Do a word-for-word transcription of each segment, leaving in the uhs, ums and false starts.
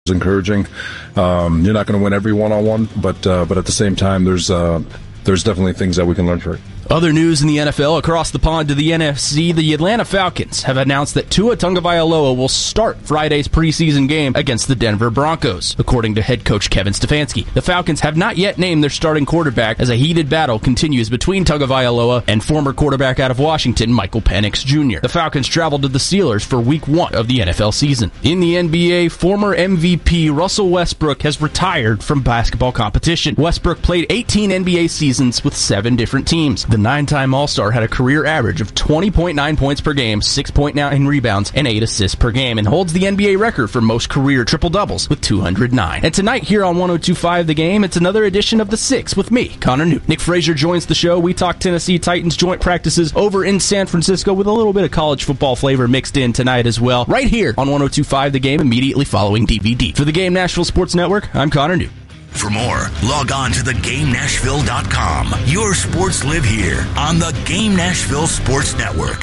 encouraging. Um, you're not going to win every one-on-one, but uh, but at the same time, there's uh, there's definitely things that we can learn from it. Other news in the N F L, across the pond to the N F C, the Atlanta Falcons have announced that Tua Tagovailoa will start Friday's preseason game against the Denver Broncos, according to head coach Kevin Stefanski. The Falcons have not yet named their starting quarterback as a heated battle continues between Tagovailoa and former quarterback out of Washington, Michael Penix Junior The Falcons traveled to the Steelers for week one of the N F L season. In the N B A, former M V P Russell Westbrook has retired from basketball competition. Westbrook played eighteen N B A seasons with seven different teams. The nine-time All-Star had a career average of twenty point nine points per game, six point nine rebounds, and eight assists per game, and holds the N B A record for most career triple-doubles with two hundred nine. And tonight here on one oh two point five The Game, it's another edition of The Six with me, Connor Newton. Nick Frazier joins the show. We talk Tennessee Titans joint practices over in San Francisco with a little bit of college football flavor mixed in tonight as well, right here on one oh two point five The Game, immediately following D V D. For the Game Nashville Sports Network, I'm Connor Newton. For more, log on to the game nashville dot com. Your sports live here on the Game Nashville Sports Network.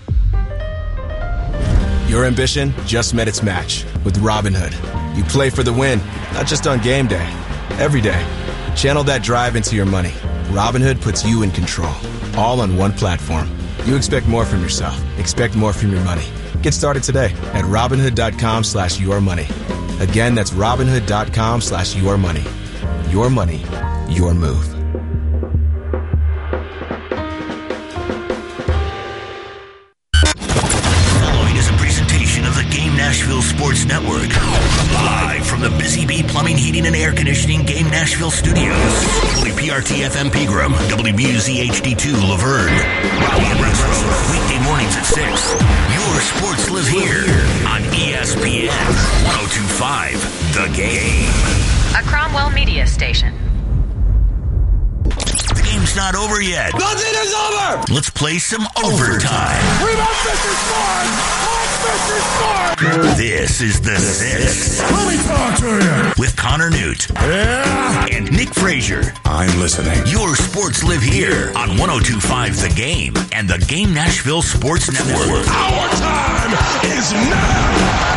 Your ambition just met its match with Robinhood. You play for the win, not just on game day, every day. Channel that drive into your money. Robinhood puts you in control, all on one platform. You expect more from yourself. Expect more from your money. Get started today at Robinhood dot com slash your money. Again, that's Robinhood dot com slash your money. Your money, your move. Following is a presentation of the Game Nashville Sports Network. Live from the Busy Bee Plumbing, Heating, and Air Conditioning Game Nashville Studios. W P R T F M Pegram, W B U Z H D two Laverne. Rocky Retro, weekday mornings at six. Your sports live here on E S P N one oh two point five The Game. A Cromwell Media Station. The game's not over yet. Nothing is over! Let's play some overtime. Rebound Fisher scored! Fisher scored! This is The Six. Let me talk to you! With Connor Newt. Yeah! And Nick Frazier. I'm listening. Your sports live here on one oh two point five The Game and the Game Nashville Sports Network. Our time is now!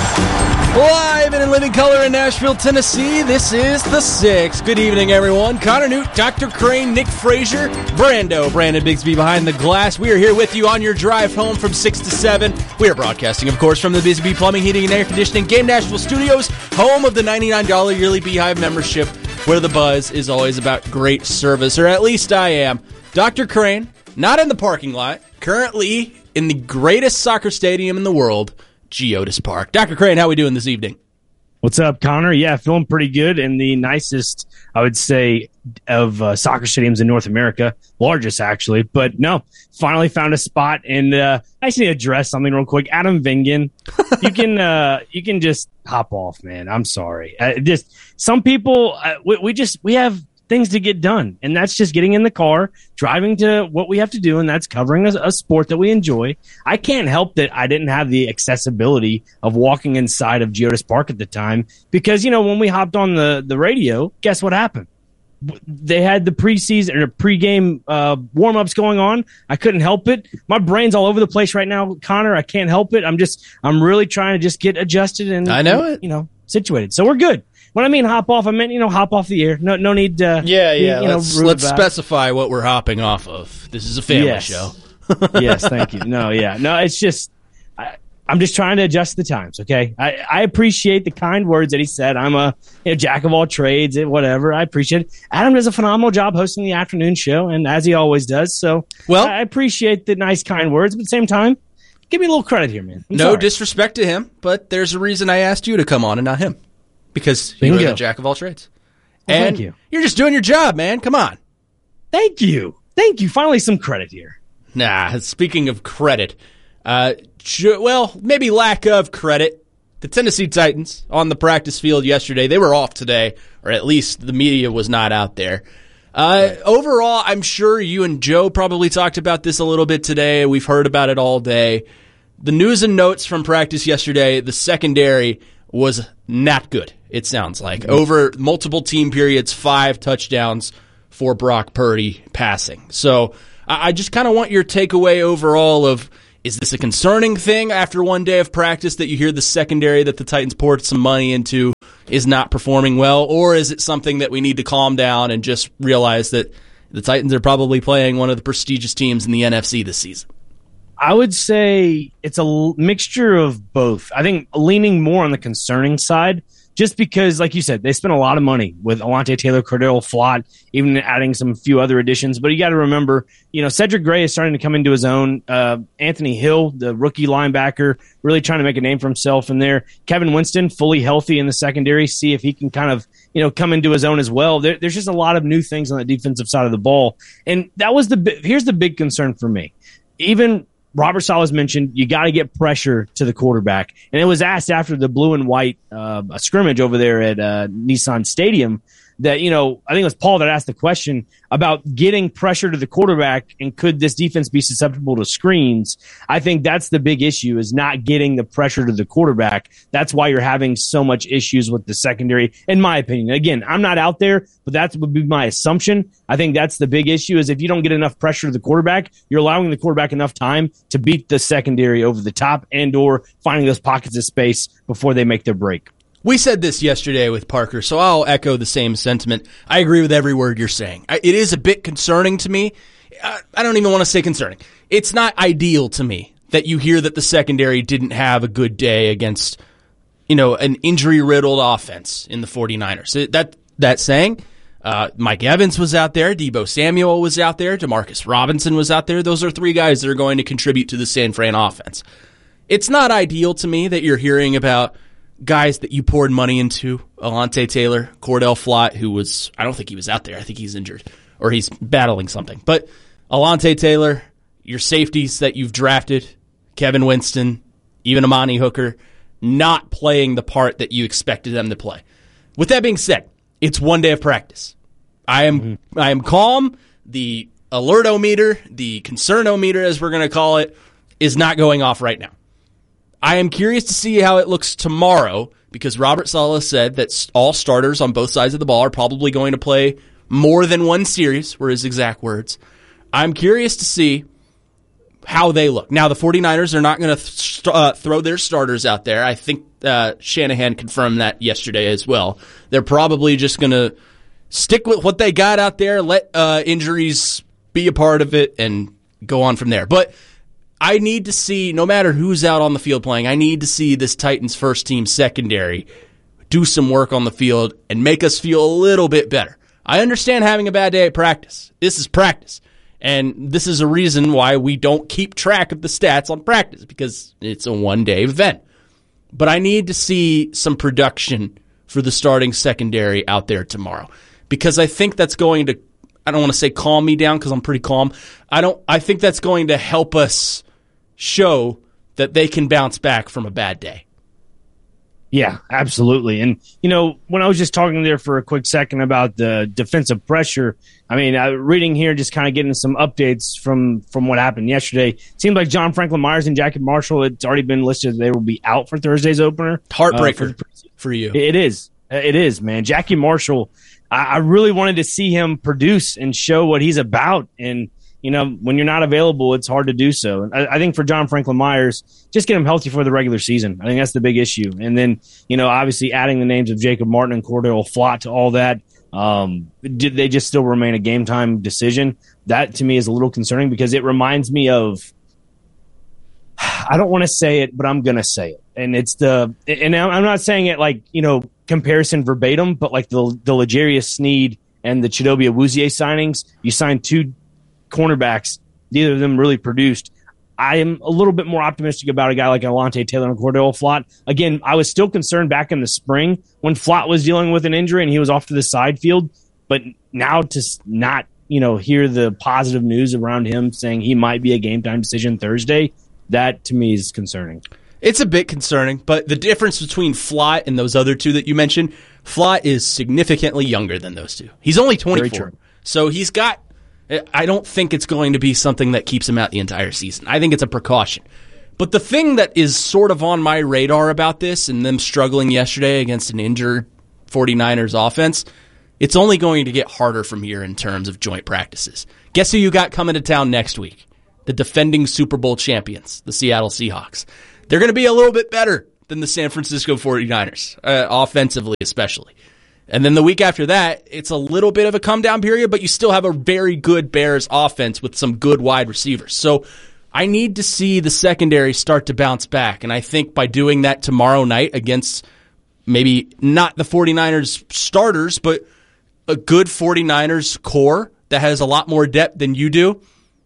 Live and in living color in Nashville, Tennessee, this is The Six. Good evening, everyone. Connor Newt, Doctor Crane, Nick Frazier, Brando, Brandon Bigsby behind the glass. We are here with you on your drive home from six to seven. We are broadcasting, of course, from the Busy Bee Plumbing, Heating, and Air Conditioning Game Nashville Studios, home of the ninety-nine dollars yearly Beehive membership, where the buzz is always about great service, or at least I am. Doctor Crane, not in the parking lot, currently in the greatest soccer stadium in the world, Geodis Park. Doctor Crane, how are we doing this evening? What's up, Connor? Yeah, feeling pretty good in the nicest, I would say, of uh, soccer stadiums in North America. Largest, actually. But no, finally found a spot. And uh, I just need to address something real quick. Adam Vingan, you can uh, you can just hop off, man. I'm sorry. Uh, just some people, uh, we, we just we have things to get done, and that's just getting in the car, driving to what we have to do, and that's covering a, a sport that we enjoy. I can't help that I didn't have the accessibility of walking inside of Geodis Park at the time because, you know, when we hopped on the, the radio, guess what happened? They had the preseason or pregame uh, warm-ups going on. I couldn't help it. My brain's all over the place right now, Connor. I can't help it. I'm just, I'm really trying to just get adjusted and, I know it. you know, situated. So we're good. When I mean hop off, I meant, you know, hop off the air. No no need to, yeah, yeah. you know, let's rude let's about. specify what we're hopping off of. This is a family Yes. show. Yes, thank you. No, yeah. No, it's just, I, I'm just trying to adjust the times, okay? I, I appreciate the kind words that he said. I'm a you know, jack of all trades, whatever. I appreciate it. Adam does a phenomenal job hosting the afternoon show, and as he always does. So Well- I appreciate the nice, kind words, but at the same time, give me a little credit here, man. I'm no sorry. disrespect to him, but there's a reason I asked you to come on and not him. Because you're Bingo. the jack of all trades. Well, and thank you. You're just doing your job, man. Come on. Thank you. Thank you. Finally, some credit here. Nah, speaking of credit, uh, ju- well, maybe lack of credit. The Tennessee Titans on the practice field yesterday, they were off today, or at least the media was not out there. Uh, right. Overall, I'm sure you and Joe probably talked about this a little bit today. We've heard about it all day. The news and notes from practice yesterday, the secondary was not good, it sounds like. Over multiple team periods, five touchdowns for Brock Purdy passing. So I just kind of want your takeaway overall of, Is this a concerning thing after one day of practice that you hear the secondary that the Titans poured some money into is not performing well? Or is it something that we need to calm down and just realize that the Titans are probably playing one of the prestigious teams in the N F C this season? I would say it's a l- mixture of both. I think leaning more on the concerning side, just because, like you said, they spent a lot of money with Alontae Taylor, Cordell Flott, even adding some few other additions. But you got to remember, you know, Cedric Gray is starting to come into his own. Uh, Anthony Hill, the rookie linebacker, really trying to make a name for himself in there. Kevin Winston, fully healthy in the secondary. See if he can kind of, you know, come into his own as well. There, there's just a lot of new things on the defensive side of the ball. And that was the, here's the big concern for me. Even Robert Saleh mentioned you got to get pressure to the quarterback. And it was asked after the blue and white uh, scrimmage over there at uh, Nissan Stadium that, you know, I think it was Paul that asked the question about getting pressure to the quarterback and could this defense be susceptible to screens. I think that's the big issue, is not getting the pressure to the quarterback. That's why you're having so much issues with the secondary, in my opinion. Again, I'm not out there, but that would be my assumption. I think that's the big issue, is if you don't get enough pressure to the quarterback, you're allowing the quarterback enough time to beat the secondary over the top and or finding those pockets of space before they make their break. We said this yesterday with Parker, so I'll echo the same sentiment. I agree with every word you're saying. It is a bit concerning to me. I don't even want to say concerning. It's not ideal to me that you hear that the secondary didn't have a good day against, you know, an injury-riddled offense in the 49ers. That, that saying, uh, Mike Evans was out there, Deebo Samuel was out there, Demarcus Robinson was out there. Those are three guys that are going to contribute to the San Fran offense. It's not ideal to me that you're hearing about guys that you poured money into, Alontae Taylor, Cordell Flott, who was, I don't think he was out there. I think he's injured or he's battling something. But Alontae Taylor, your safeties that you've drafted, Kevin Winston, even Amani Hooker, not playing the part that you expected them to play. With that being said, it's one day of practice. I am mm-hmm. I am calm. The alertometer, the concernometer, as we're going to call it, is not going off right now. I am curious to see how it looks tomorrow, because Robert Saleh said that all starters on both sides of the ball are probably going to play more than one series, were his exact words. I'm curious to see how they look. Now, the 49ers are not going to th- uh, throw their starters out there. I think uh, Shanahan confirmed that yesterday as well. They're probably just going to stick with what they got out there, let uh, injuries be a part of it, and go on from there. But I need to see, no matter who's out on the field playing, I need to see this Titans first team secondary do some work on the field and make us feel a little bit better. I understand having a bad day at practice. This is practice. And this is a reason why we don't keep track of the stats on practice, because it's a one-day event. But I need to see some production for the starting secondary out there tomorrow, because I think that's going to, I don't want to say calm me down because I'm pretty calm. I don't. I think that's going to help us show that they can bounce back from a bad day. Yeah, absolutely. And, you know, when I was just talking there for a quick second about the defensive pressure, I mean, uh, reading here, just kind of getting some updates from, from what happened yesterday. It seemed like John Franklin Myers and Jackie Marshall, it's already been listed that they will be out for Thursday's opener. Heartbreaker uh, for, for you. It is. It is, man. Jackie Marshall, I, I really wanted to see him produce and show what he's about. And, you know, when you're not available, it's hard to do so. I, I think for John Franklin Myers, just get him healthy for the regular season. I think that's the big issue. And then, you know, obviously adding the names of Jacob Martin and Cordell Flott to all that, um, did they just still remain a game time decision? That to me is a little concerning, because it reminds me of, I don't want to say it, but I'm going to say it. And it's the, and I'm not saying it like, you know, comparison verbatim, but like the, the L'Jarius Sneed and the Chidobe Awuzie signings. You signed two cornerbacks, neither of them really produced. I am a little bit more optimistic about a guy like Alontae Taylor and Cordell Flott. Again, I was still concerned back in the spring when Flott was dealing with an injury and he was off to the side field. But now to not, you know, hear the positive news around him saying he might be a game time decision Thursday, that to me is concerning. It's a bit concerning, but the difference between Flott and those other two that you mentioned, Flott is significantly younger than those two. He's only twenty-four. So he's got, I don't think it's going to be something that keeps him out the entire season. I think it's a precaution. But the thing that is sort of on my radar about this and them struggling yesterday against an injured 49ers offense, it's only going to get harder from here in terms of joint practices. Guess who you got coming to town next week? the defending Super Bowl champions, the Seattle Seahawks. They're going to be a little bit better than the San Francisco forty-niners, uh, offensively especially. And then the week after that, it's a little bit of a come-down period, but you still have a very good Bears offense with some good wide receivers. So I need to see the secondary start to bounce back, and I think by doing that tomorrow night against maybe not the forty-niners starters, but a good forty-niners core that has a lot more depth than you do,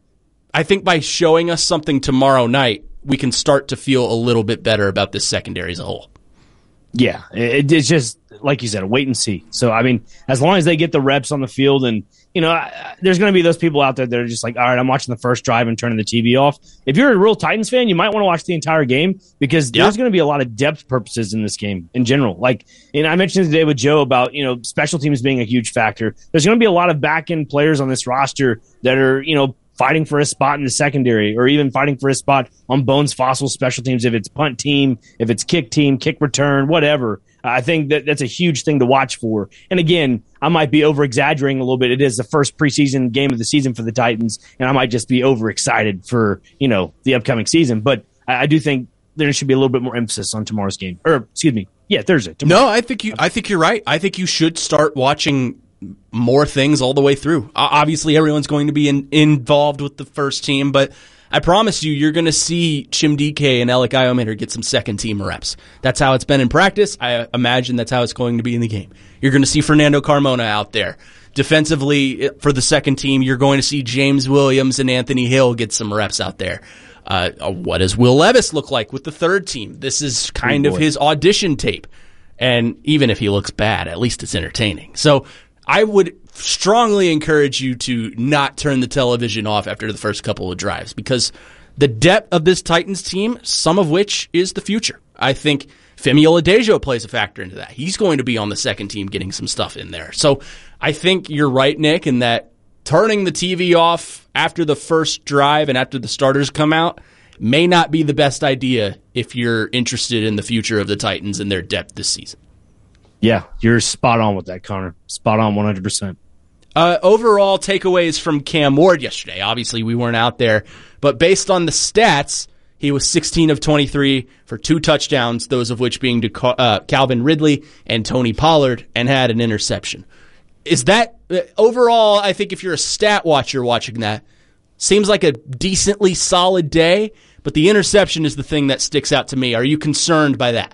I think by showing us something tomorrow night, we can start to feel a little bit better about this secondary as a whole. Yeah, it, it's just, like you said, wait and see. So, I mean, as long as they get the reps on the field and, you know, I, there's going to be those people out there that are just like, all right, I'm watching the first drive and turning the T V off. If you're a real Titans fan, you might want to watch the entire game because yeah. there's going to be a lot of depth purposes in this game in general. Like, and I mentioned today with Joe about, you know, special teams being a huge factor. There's going to be a lot of back-end players on this roster that are, you know, fighting for a spot in the secondary or even fighting for a spot on Bones Fossil special teams, if it's punt team, if it's kick team, kick return, whatever. I think that that's a huge thing to watch for. And again, I might be over-exaggerating a little bit. It is the first preseason game of the season for the Titans, and I might just be overexcited for, you know, the upcoming season. But I, I do think there should be a little bit more emphasis on tomorrow's game. Or, excuse me, yeah, Thursday. Tomorrow. No, I think you. I think you're right. I think you should start watching more things all the way through. Obviously, everyone's going to be in, involved with the first team, but I promise you, you're going to see Chimdike and Alec Iometer get some second-team reps. That's how it's been in practice. I imagine that's how it's going to be in the game. You're going to see Fernando Carmona out there. Defensively, for the second team, you're going to see James Williams and Anthony Hill get some reps out there. Uh, what does Will Levis look like with the third team? This is kind oh, of his audition tape. And even if he looks bad, at least it's entertaining. So I would strongly encourage you to not turn the television off after the first couple of drives because the depth of this Titans team, some of which is the future. I think Femi Oladejo plays a factor into that. He's going to be on the second team getting some stuff in there. So I think you're right, Nick, in that turning the T V off after the first drive and after the starters come out may not be the best idea if you're interested in the future of the Titans and their depth this season. Yeah, you're spot on with that, Connor. Spot on one hundred percent. Uh, overall takeaways from Cam Ward yesterday. Obviously, we weren't out there, but based on the stats, he was sixteen of twenty-three for two touchdowns, those of which being to uh, Calvin Ridley and Tony Pollard, and had an interception. Is that uh, overall? I think if you're a stat watcher watching that, seems like a decently solid day, but the interception is the thing that sticks out to me. Are you concerned by that?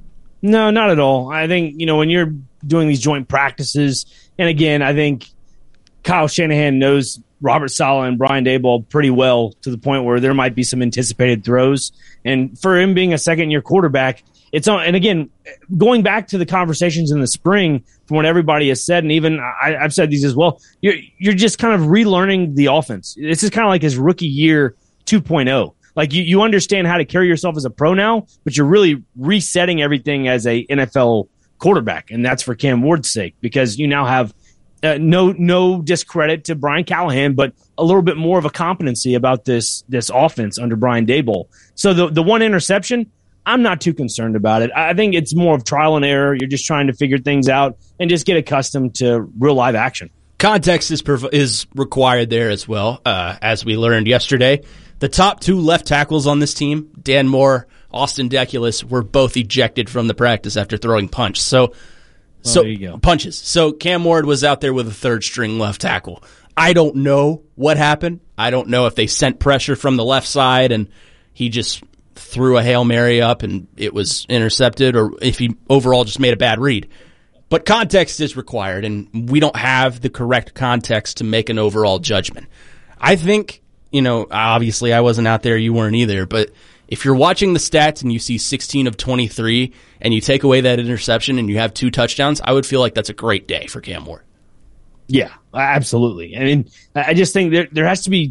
No, not at all. I think, you know, when you're doing these joint practices, and again, I think Kyle Shanahan knows Robert Saleh and Brian Daboll pretty well to the point where there might be some anticipated throws. And for him being a second-year quarterback, it's on. And again, going back to the conversations in the spring, from what everybody has said, and even I, I've said these as well, you're you're just kind of relearning the offense. This is kind of like his rookie year two point oh. Like you, you understand how to carry yourself as a pro now, but you're really resetting everything as a N F L quarterback, and that's for Cam Ward's sake because you now have uh, no no discredit to Brian Callahan, but a little bit more of a competency about this this offense under Brian Daboll. So the the one interception, I'm not too concerned about it. I think it's more of trial and error. You're just trying to figure things out and just get accustomed to real live action. Context is prov- is required there as well, uh, as we learned yesterday. The top two left tackles on this team, Dan Moore, Austin Deculus, were both ejected from the practice after throwing punch. So, well, so there you go. punches. So Cam Ward was out there with a third string left tackle. I don't know what happened. I don't know if they sent pressure from the left side and he just threw a Hail Mary up and it was intercepted, or if he overall just made a bad read. But context is required, and we don't have the correct context to make an overall judgment. I think, you know, obviously I wasn't out there, you weren't either, but if you're watching the stats and you see sixteen of twenty-three and you take away that interception and you have two touchdowns, I would feel like that's a great day for Cam Ward. Yeah, absolutely. I mean, I just think there there has to be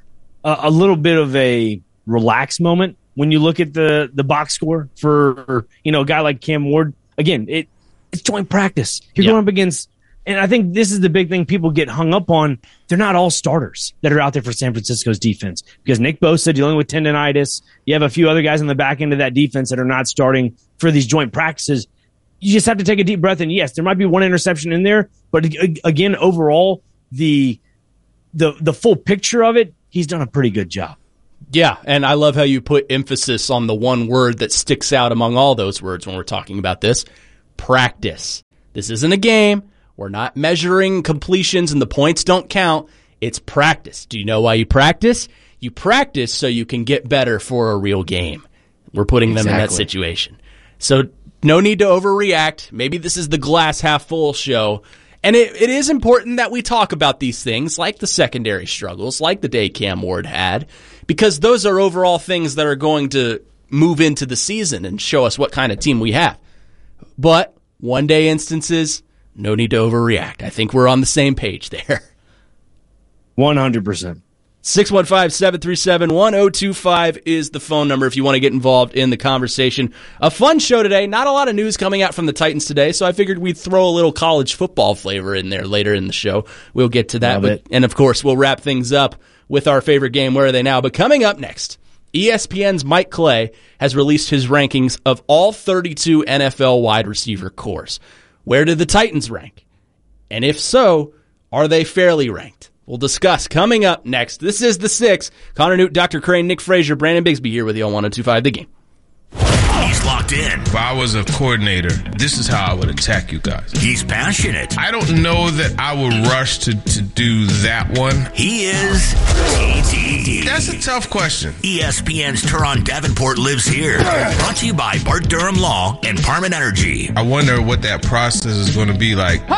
a, a little bit of a relaxed moment when you look at the, the box score for, you know, a guy like Cam Ward. Again, it it's joint practice. You're yeah. going up against, and I think this is the big thing people get hung up on. They're not all starters that are out there for San Francisco's defense because Nick Bosa dealing with tendonitis. You have a few other guys on the back end of that defense that are not starting for these joint practices. You just have to take a deep breath, and yes, there might be one interception in there, but again, overall, the the the full picture of it, he's done a pretty good job. Yeah, and I love how you put emphasis on the one word that sticks out among all those words when we're talking about this. Practice. This isn't a game. We're not measuring completions and the points don't count. It's practice. Do you know why you practice? You practice so you can get better for a real game. We're putting them exactly. in that situation. So no need to overreact. Maybe this is the glass half full show. And it, it is important that we talk about these things like the secondary struggles, like the day Cam Ward had, because those are overall things that are going to move into the season and show us what kind of team we have. But one-day instances, no need to overreact. I think we're on the same page there. one hundred percent. six one five, seven three seven, one zero two five is the phone number if you want to get involved in the conversation. A fun show today. Not a lot of news coming out from the Titans today, so I figured we'd throw a little college football flavor in there later in the show. We'll get to that. But, and, of course, we'll wrap things up with our favorite game, Where Are They Now? But coming up next, E S P N's Mike Clay has released his rankings of all thirty-two N F L wide receiver cores. Where did the Titans rank? And if so, are they fairly ranked? We'll discuss coming up next. This is The Six. Connor Newt, Doctor Crane, Nick Frazier, Brandon Bigsby here with you on one oh two five The Game. He's locked in. If I was a coordinator, this is how I would attack you guys. He's passionate. I don't know that I would rush to, to do that one. He is T T. That's a tough question. E S P N's Teron Davenport lives here. Brought to you by Bart Durham Law and Parman Energy. I wonder what that process is going to be like. T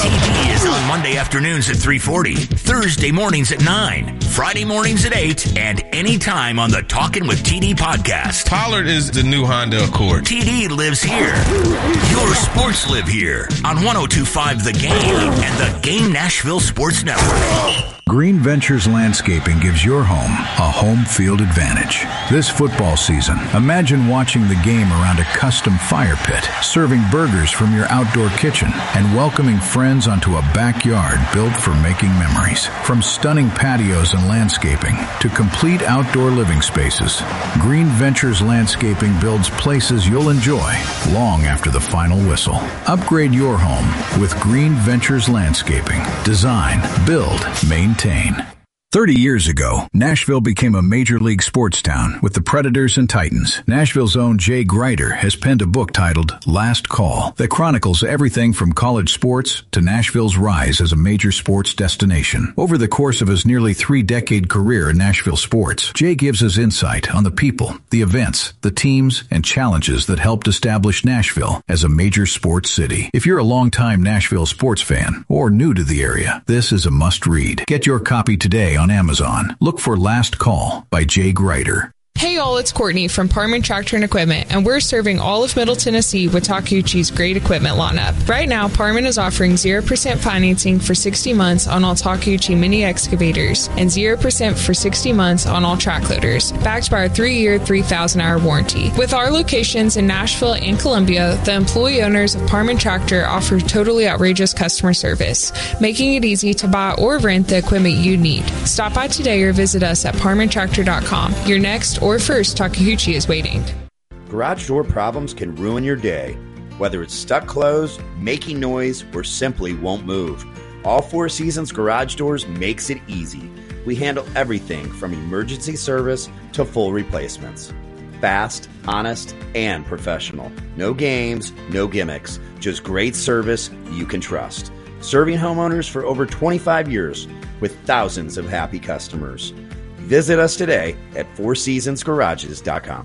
T is on Monday afternoons at three forty, Thursday mornings at nine, Friday mornings at eight, and anytime on the Talkin' with T D podcast. Pollard is the new Honda Accord. T D lives here. Your sports live here on one oh two five The Game and the Game Nashville Sports Network. Green Ventures Landscaping gives your home a home field advantage. This football season, imagine watching the game around a custom fire pit, serving burgers from your outdoor kitchen, and welcoming friends onto a backyard built for making memories. From stunning patios and landscaping to complete outdoor living spaces, Green Ventures Landscaping builds places you'll enjoy long after the final whistle. Upgrade your home with Green Ventures Landscaping. Design, build, maintain. thirty years ago, Nashville became a major league sports town with the Predators and Titans. Nashville's own Jay Greider has penned a book titled Last Call that chronicles everything from college sports to Nashville's rise as a major sports destination. Over the course of his nearly three-decade career in Nashville sports, Jay gives us insight on the people, the events, the teams, and challenges that helped establish Nashville as a major sports city. If you're a longtime Nashville sports fan or new to the area, this is a must-read. Get your copy today on Amazon. Look for Last Call by Jay Greider. Hey all, it's Courtney from Parman Tractor and Equipment, and we're serving all of Middle Tennessee with Takeuchi's great equipment lineup. Right now, Parman is offering zero percent financing for sixty months on all Takeuchi mini excavators and zero percent for sixty months on all track loaders, backed by our three-year, three thousand hour warranty. With our locations in Nashville and Columbia, the employee owners of Parman Tractor offer totally outrageous customer service, making it easy to buy or rent the equipment you need. Stop by today or visit us at parman tractor dot com. Your next or first Takeuchi is waiting. Garage door problems can ruin your day. Whether it's stuck closed, making noise, or simply won't move, All Four Seasons Garage Doors makes it easy. We handle everything from emergency service to full replacements. Fast, honest, and professional. No games, no gimmicks, just great service you can trust. Serving homeowners for over twenty-five years with thousands of happy customers. Visit us today at four seasons garages dot com.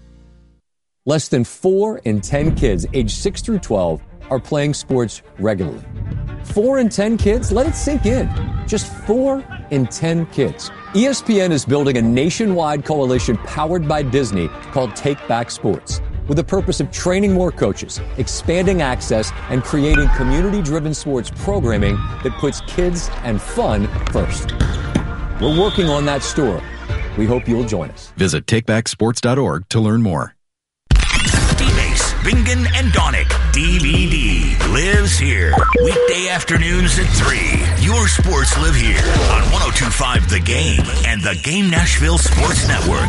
Less than four in ten kids aged six through twelve are playing sports regularly. Four in ten kids? Let it sink in. Just four in ten kids. E S P N is building a nationwide coalition powered by Disney called Take Back Sports, with the purpose of training more coaches, expanding access, and creating community-driven sports programming that puts kids and fun first. We're working on that story. We hope you'll join us. Visit take back sports dot org to learn more. D-Base, Bingen, and Donick, D V D, lives here. Weekday afternoons at three. Your sports live here on one oh two five The Game and the Game Nashville Sports Network.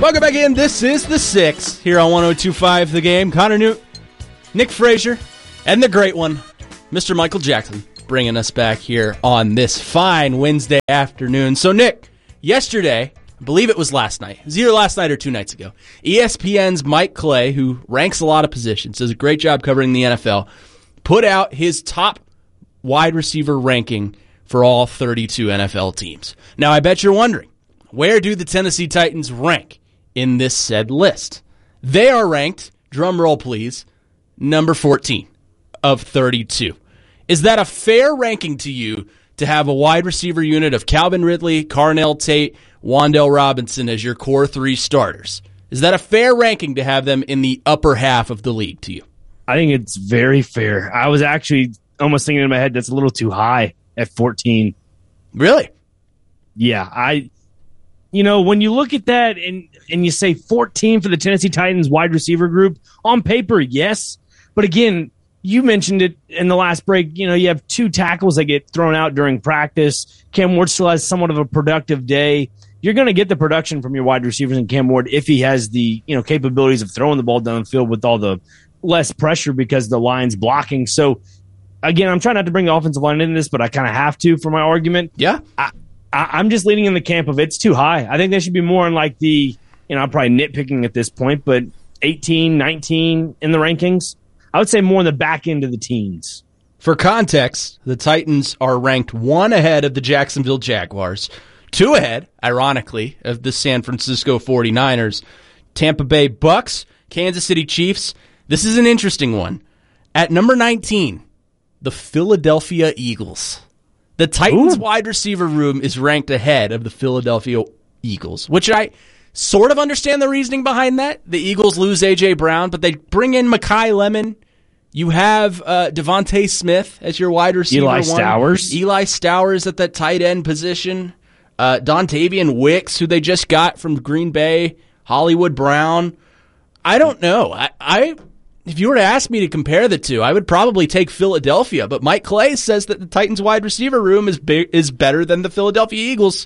Welcome back in. This is The Six here on one oh two point five The Game. Connor Newt, Nick Frazier, and the great one, Mister Michael Jackson, bringing us back here on this fine Wednesday afternoon. So, Nick, yesterday, I believe it was last night, it was either last night or two nights ago, E S P N's Mike Clay, who ranks a lot of positions, does a great job covering the N F L, put out his top wide receiver ranking for all thirty-two N F L teams. Now, I bet you're wondering, where do the Tennessee Titans rank in this said list? They are ranked, drum roll please, number fourteen of thirty-two. Is that a fair ranking to you to have a wide receiver unit of Calvin Ridley, Carnell Tate, Wan'Dale Robinson as your core three starters? Is that a fair ranking to have them in the upper half of the league to you? I think it's very fair. I was actually almost thinking in my head that's a little too high at fourteen. Really? Yeah, I you know, when you look at that and and you say fourteen for the Tennessee Titans wide receiver group, on paper, yes. But again, you mentioned it in the last break, you know, you have two tackles that get thrown out during practice. Cam Ward still has somewhat of a productive day. You're going to get the production from your wide receivers in Cam Ward if he has the, you know, capabilities of throwing the ball down the field with all the less pressure because the line's blocking. So, again, I'm trying not to bring the offensive line into this, but I kind of have to for my argument. Yeah. I, I, I'm just leaning in the camp of it's too high. I think they should be more in like the, you know, I'm probably nitpicking at this point, but eighteen, nineteen in the rankings. I would say more in the back end of the teens. For context, the Titans are ranked one ahead of the Jacksonville Jaguars, two ahead, ironically, of the San Francisco forty-niners, Tampa Bay Bucks, Kansas City Chiefs. This is an interesting one. At number nineteen, the Philadelphia Eagles. The Titans' Ooh. wide receiver room is ranked ahead of the Philadelphia Eagles, which I sort of understand the reasoning behind that. The Eagles lose A J. Brown, but they bring in Mekhi Lemon. You have uh, Devontae Smith as your wide receiver. Eli one. Stowers. Eli Stowers at that tight end position. Uh, Dontavian Wicks, who they just got from Green Bay. Hollywood Brown. I don't know. I, I if you were to ask me to compare the two, I would probably take Philadelphia. But Mike Clay says that the Titans wide receiver room is big, is better than the Philadelphia Eagles.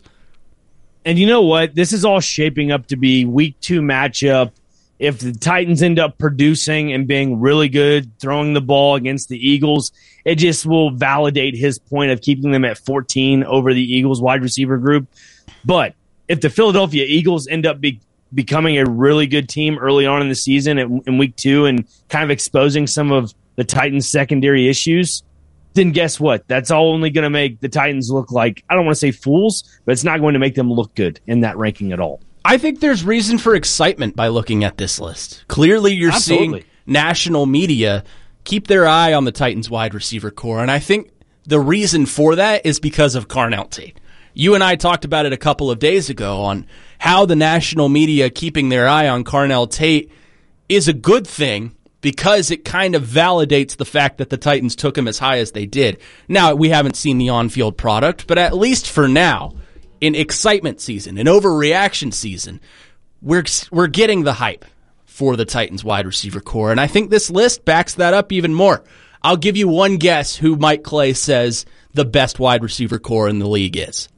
And you know what? This is all shaping up to be week two matchup. If the Titans end up producing and being really good, throwing the ball against the Eagles, it just will validate his point of keeping them at fourteen over the Eagles wide receiver group. But if the Philadelphia Eagles end up be, becoming a really good team early on in the season in, in week two and kind of exposing some of the Titans' secondary issues, then guess what? That's all only going to make the Titans look like, I don't want to say fools, but it's not going to make them look good in that ranking at all. I think there's reason for excitement by looking at this list. Clearly, you're Absolutely. seeing national media keep their eye on the Titans wide receiver core, and I think the reason for that is because of Carnell Tate. You and I talked about it a couple of days ago on how the national media keeping their eye on Carnell Tate is a good thing because it kind of validates the fact that the Titans took him as high as they did. Now, we haven't seen the on-field product, but at least for now, in excitement season, in overreaction season, we're we're getting the hype for the Titans wide receiver core, and I think this list backs that up even more. I'll give you one guess who Mike Clay says the best wide receiver core in the league is.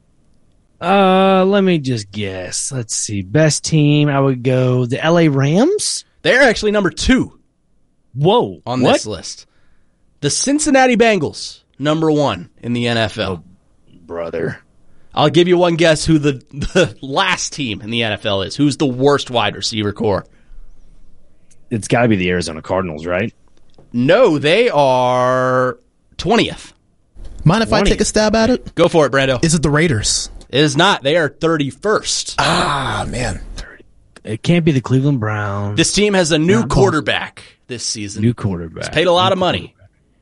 Uh, let me just guess. Let's see. Best team, I would go the L A Rams? They're actually number two. Whoa. On what? this list. The Cincinnati Bengals, number one in the N F L. Oh, brother. I'll give you one guess who the, the last team in the N F L is. Who's the worst wide receiver core? It's got to be the Arizona Cardinals, right? No, they are twentieth. Mind if twentieth. I take a stab at it? Go for it, Brando. Is it the Raiders? It is not. They are thirty-first. Ah, man. It can't be the Cleveland Browns. This team has a new not quarterback this season. New quarterback. It's paid a lot new of money.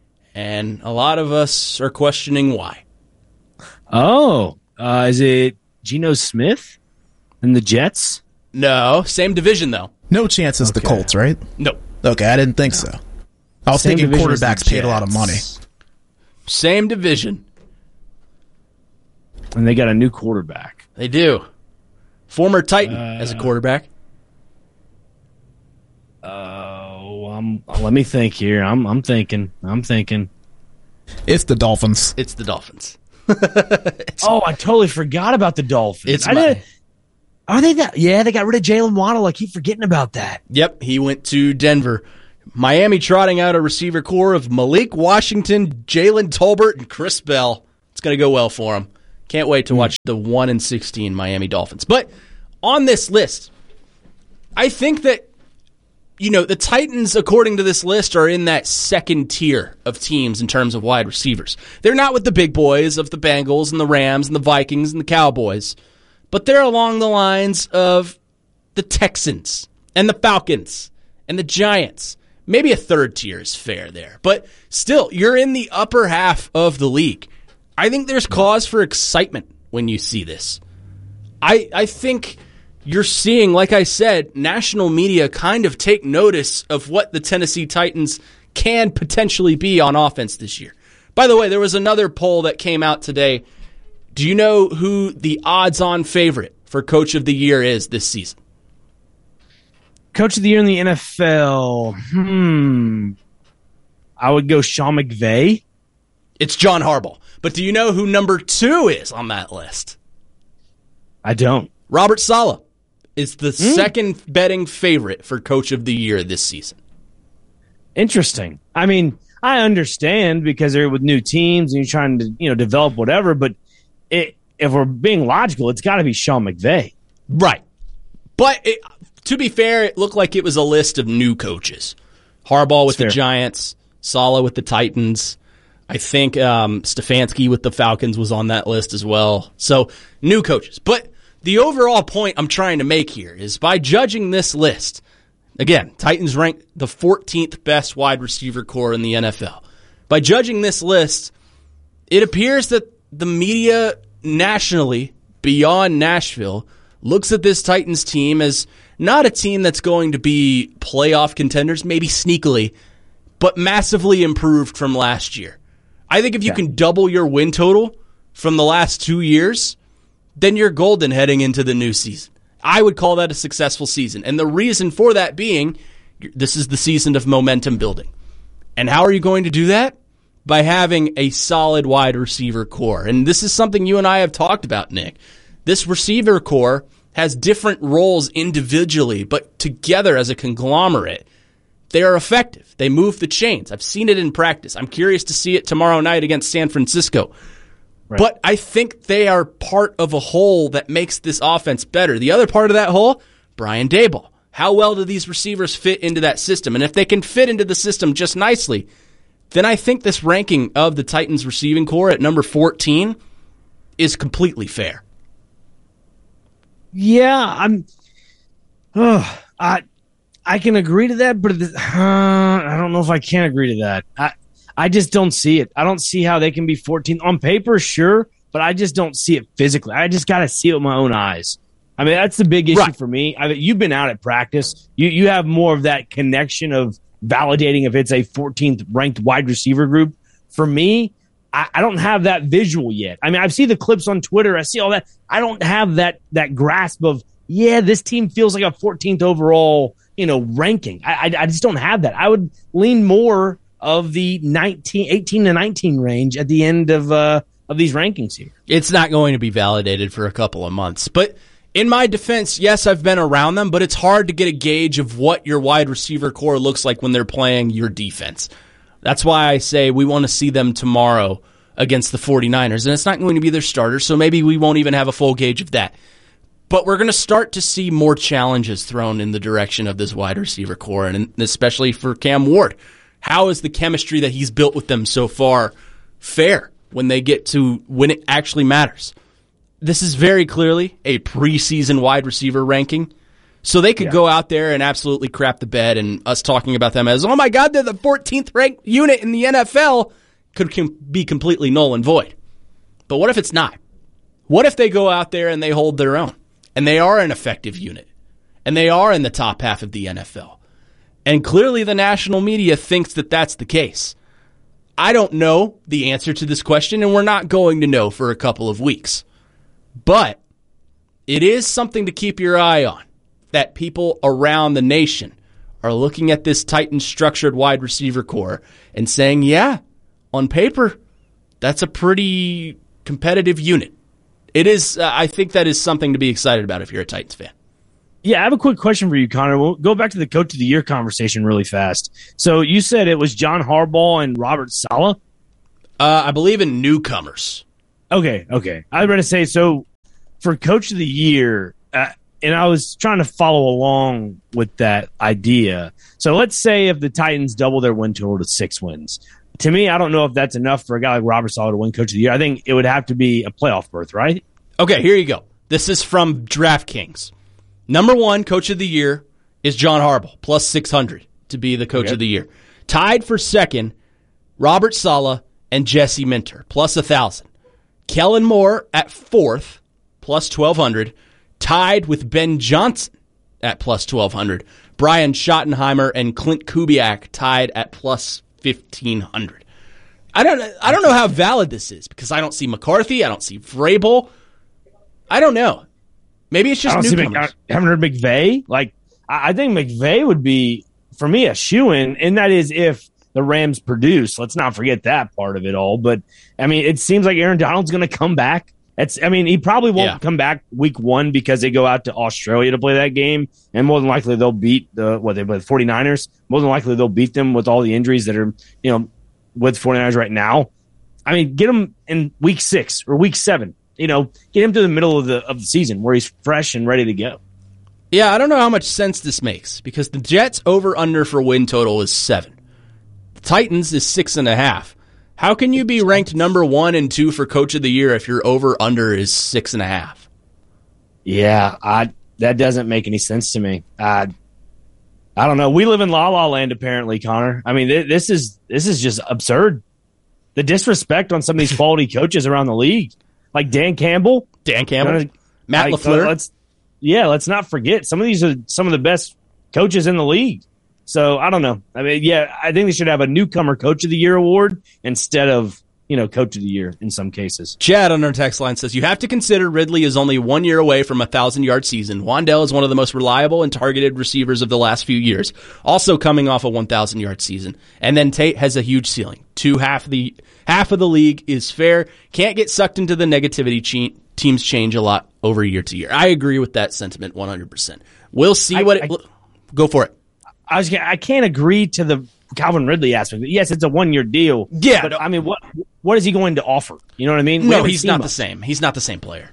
And a lot of us are questioning why. Oh. Uh, is it Geno Smith and the Jets? No, same division though. No chance it's okay. The Colts, right? No. Okay, I didn't think so. I was same thinking quarterbacks paid a lot of money. Same division. And they got a new quarterback. They do. Former Titan uh, as a quarterback. Oh, um, let me think here. I'm, I'm thinking. I'm thinking. It's the Dolphins. It's the Dolphins. oh, I totally forgot about the Dolphins. It's I my, did. Are they that? Yeah, they got rid of Jalen Waddle. I keep forgetting about that. Yep, he went to Denver. Miami trotting out a receiver core of Malik Washington, Jalen Tolbert, and Chris Bell. It's going to go well for him. Can't wait to watch the one and sixteen Miami Dolphins. But on this list, I think that, you know, the Titans, according to this list, are in that second tier of teams in terms of wide receivers. They're not with the big boys of the Bengals and the Rams and the Vikings and the Cowboys, but they're along the lines of the Texans and the Falcons and the Giants. Maybe a third tier is fair there, but still, you're in the upper half of the league. I think there's cause for excitement when you see this. I I think you're seeing, like I said, national media kind of take notice of what the Tennessee Titans can potentially be on offense this year. By the way, there was another poll that came out today. Do you know who the odds-on favorite for Coach of the Year is this season? Coach of the Year in the N F L. Hmm. I would go Sean McVay. It's John Harbaugh. But do you know who number two is on that list? I don't. Robert Saleh is the mm. second betting favorite for Coach of the Year this season. Interesting. I mean, I understand because they're with new teams and you're trying to, you know, develop whatever, but it, if we're being logical, it's got to be Sean McVay. Right. But it, to be fair, it looked like it was a list of new coaches. Harbaugh with That's the fair. Giants, Saleh with the Titans. I think um, Stefanski with the Falcons was on that list as well. So, new coaches. But the overall point I'm trying to make here is by judging this list, again, Titans rank the fourteenth best wide receiver core in the N F L. By judging this list, it appears that the media nationally, beyond Nashville, looks at this Titans team as not a team that's going to be playoff contenders, maybe sneakily, but massively improved from last year. I think if you yeah. can double your win total from the last two years, then you're golden heading into the new season. I would call that a successful season. And the reason for that being, this is the season of momentum building. And how are you going to do that? By having a solid wide receiver core. And this is something you and I have talked about, Nick. This receiver core has different roles individually, but together as a conglomerate, they are effective. They move the chains. I've seen it in practice. I'm curious to see it tomorrow night against San Francisco. Right. But I think they are part of a whole that makes this offense better. The other part of that whole, Brian Daboll. How well do these receivers fit into that system? And if they can fit into the system just nicely, then I think this ranking of the Titans receiving core at number fourteen is completely fair. Yeah, I'm. Oh, I. I can agree to that, but uh, I don't know if I can agree to that. I, I just don't see it. I don't see how they can be fourteen on paper, sure, but I just don't see it physically. I just got to see it with my own eyes. I mean, that's the big issue right. for me. I mean, you've been out at practice. You you have more of that connection of validating if it's a fourteenth ranked wide receiver group. For me, I, I don't have that visual yet. I mean, I've seen the clips on Twitter. I see all that. I don't have that that grasp of, yeah, this team feels like a fourteenth overall, you know, ranking. I, I, I just don't have that. I would lean more of the nineteen, eighteen to nineteen range at the end of uh, of these rankings here. It's not going to be validated for a couple of months. But in my defense, yes, I've been around them, but it's hard to get a gauge of what your wide receiver core looks like when they're playing your defense. That's why I say we want to see them tomorrow against the 49ers. And it's not going to be their starters, so maybe we won't even have a full gauge of that. But we're going to start to see more challenges thrown in the direction of this wide receiver core, and especially for Cam Ward. How is the chemistry that he's built with them so far fair when they get to when it actually matters? This is very clearly a preseason wide receiver ranking, so they could yeah. go out there and absolutely crap the bed, and us talking about them as, oh my God, they're the fourteenth ranked unit in the N F L, could be completely null and void. But what if it's not? What if they go out there and they hold their own? And they are an effective unit. And they are in the top half of the N F L. And clearly the national media thinks that that's the case. I don't know the answer to this question, and we're not going to know for a couple of weeks. But it is something to keep your eye on, that people around the nation are looking at this Titans structured wide receiver core and saying, yeah, on paper, that's a pretty competitive unit. It is. Uh, I think that is something to be excited about if you're a Titans fan. Yeah, I have a quick question for you, Connor. We'll go back to the Coach of the Year conversation really fast. So you said it was John Harbaugh and Robert Saleh? Uh, I believe in newcomers. Okay, okay. I was going to say, so for Coach of the Year, uh, and I was trying to follow along with that idea. So let's say if the Titans double their win total to six wins. To me, I don't know if that's enough for a guy like Robert Saleh to win Coach of the Year. I think it would have to be a playoff berth, right? Okay, here you go. This is from DraftKings. Number one Coach of the Year is John Harbaugh, plus six hundred to be the Coach Okay. of the Year. Tied for second, Robert Saleh and Jesse Minter, plus one thousand. Kellen Moore at fourth, plus twelve hundred. Tied with Ben Johnson at plus twelve hundred. Brian Schottenheimer and Clint Kubiak tied at plus fifteen hundred. I don't, I don't know how valid this is because I don't see McCarthy. I don't see Vrabel. I don't know. Maybe it's just I don't see newcomers. Mc, I haven't heard McVay. Like, I, I think McVay would be, for me, a shoo-in, and that is if the Rams produce. Let's not forget that part of it all. But, I mean, it seems like Aaron Donald's going to come back. It's, I mean, he probably won't Yeah. come back week one because they go out to Australia to play that game, and more than likely they'll beat the, what, they play the 49ers. More than likely they'll beat them with all the injuries that are, you know, with 49ers right now. I mean, get him in week six or week seven. You know, get him to the middle of the of the season where he's fresh and ready to go. Yeah, I don't know how much sense this makes because the Jets over-under for win total is seven. The Titans is six and a half. How can you be ranked number one and two for Coach of the Year if your over-under is six and a half? Yeah, I that doesn't make any sense to me. I I don't know. We live in La La Land, apparently, Connor. I mean, th- this is this is just absurd. The disrespect on some of these quality coaches around the league. Like Dan Campbell, Dan Campbell, uh, Matt like, LaFleur. Let's yeah, let's not forget some of these are some of the best coaches in the league. So I don't know. I mean, yeah, I think they should have a newcomer Coach of the Year award instead of you know Coach of the Year in some cases. Chad on our text line says you have to consider Ridley is only one year away from a thousand yard season. Wandell is one of the most reliable and targeted receivers of the last few years, also coming off a one thousand yard season. And then Tate has a huge ceiling. Two half the half of the league is fair. Can't get sucked into the negativity. Che- teams change a lot over year to year. I agree with that sentiment one hundred percent. We'll see I, what it. I, go for it. I was I can't agree to the Calvin Ridley aspect. Yes, it's a one year deal. Yeah, but I mean, what what is he going to offer? You know what I mean? We No, haven't he's seen not much. the same. He's not the same player.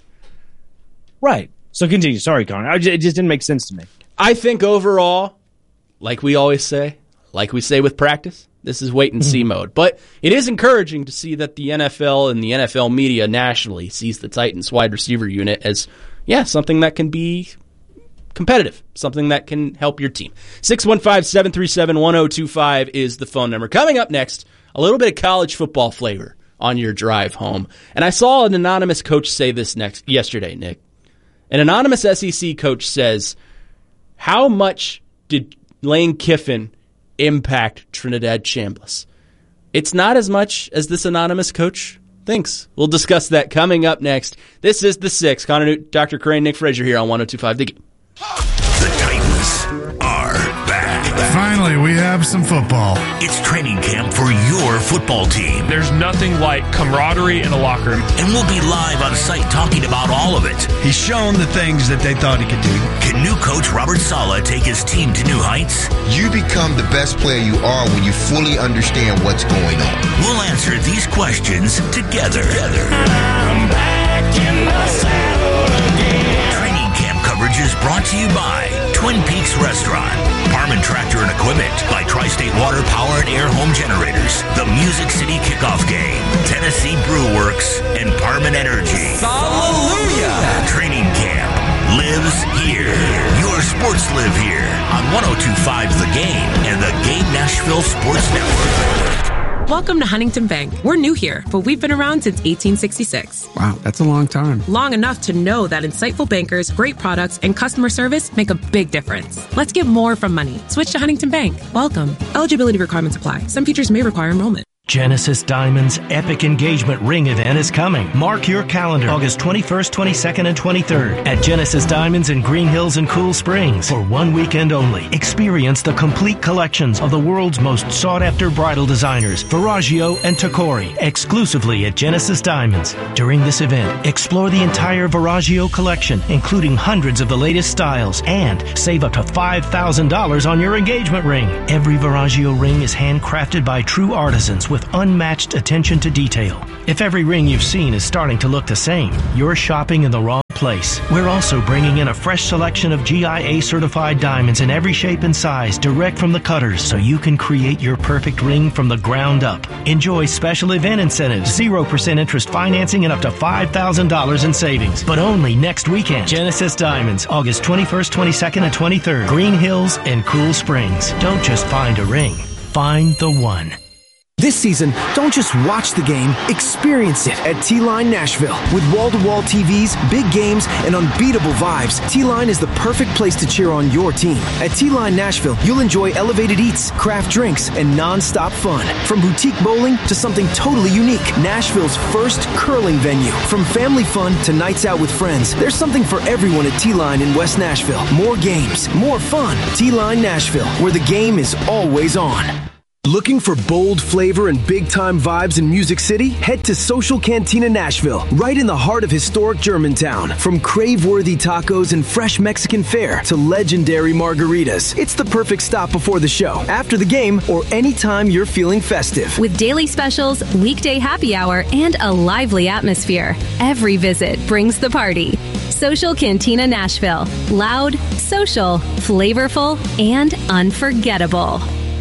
Right. So continue. Sorry, Connor. I just, it just didn't make sense to me. I think overall, like we always say, like we say with practice, this is wait and see mode. But it is encouraging to see that the N F L and the N F L media nationally sees the Titans wide receiver unit as, yeah, something that can be competitive, something that can help your team. six one five, seven three seven, one zero two five is the phone number. Coming up next, a little bit of college football flavor on your drive home. And I saw an anonymous coach say this next yesterday, Nick. An anonymous S E C coach says, how much did Lane Kiffin impact Trinidad Chambliss? It's not as much as this anonymous coach thinks. We'll discuss that coming up next. This is The Six. Connor Newt, Doctor Crane, Nick Frazier here on one oh two five The Game. The Titans are back. Finally, we have some football. It's training camp for your football team. There's nothing like camaraderie in the locker room. And we'll be live on site talking about all of it. He's shown the things that they thought he could do. Can new coach Robert Saleh take his team to new heights? You become the best player you are when you fully understand what's going on. We'll answer these questions together. together. I'm back in the saddle again. Training camp coverage is brought to you by Twin Peaks Restaurant, Parman Tractor and Equipment, by Tri-State Water Power and Air Home Generators, the Music City Kickoff Game, Tennessee Brew Works, and Parman Energy. Hallelujah! Training camp lives here. Your sports live here on one oh two five The Game and the Game Nashville Sports Network. Welcome to Huntington Bank. We're new here, but we've been around since eighteen sixty-six. Wow, that's a long time. Long enough to know that insightful bankers, great products, and customer service make a big difference. Let's get more from money. Switch to Huntington Bank. Welcome. Eligibility requirements apply. Some features may require enrollment. Genesis Diamonds' epic engagement ring event is coming. Mark your calendar, August twenty-first, twenty-second, and twenty-third at Genesis Diamonds in Green Hills and Cool Springs for one weekend only. Experience the complete collections of the world's most sought-after bridal designers, Verragio and Tacori, exclusively at Genesis Diamonds. During this event, explore the entire Verragio collection, including hundreds of the latest styles, and save up to five thousand dollars on your engagement ring. Every Verragio ring is handcrafted by true artisans with unmatched attention to detail. If every ring you've seen is starting to look the same, you're shopping in the wrong place. We're also bringing in a fresh selection of G I A certified diamonds in every shape and size direct from the cutters so you can create your perfect ring from the ground up. Enjoy special event incentives, zero percent interest financing, and up to five thousand dollars in savings. But only next weekend. Genesis Diamonds, August twenty-first, twenty-second, and twenty-third. Green Hills and Cool Springs. Don't just find a ring. Find the one. This season, don't just watch the game, experience it at T-Line Nashville. With wall-to-wall T Vs, big games, and unbeatable vibes, T-Line is the perfect place to cheer on your team. At T-Line Nashville, you'll enjoy elevated eats, craft drinks, and non-stop fun. From boutique bowling to something totally unique, Nashville's first curling venue. From family fun to nights out with friends, there's something for everyone at T-Line in West Nashville. More games, more fun. T-Line Nashville, where the game is always on. Looking for bold flavor and big-time vibes in Music City? Head to Social Cantina Nashville, right in the heart of historic Germantown. From crave-worthy tacos and fresh Mexican fare to legendary margaritas, it's the perfect stop before the show, after the game, or anytime you're feeling festive. With daily specials, weekday happy hour, and a lively atmosphere, every visit brings the party. Social Cantina Nashville. Loud, social, flavorful, and unforgettable.